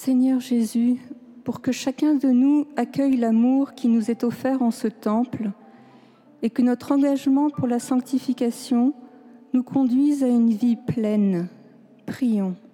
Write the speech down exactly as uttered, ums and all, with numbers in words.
Seigneur Jésus, pour que chacun de nous accueille l'amour qui nous est offert en ce temple et que notre engagement pour la sanctification nous conduise à une vie pleine. Prions.